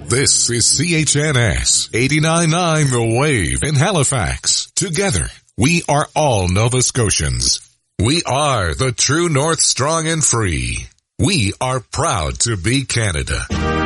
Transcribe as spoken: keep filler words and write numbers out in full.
This is C H N S eighty-nine point nine The Wave in Halifax. Together, we are all Nova Scotians. We are the true North, strong and free. We are proud to be Canada.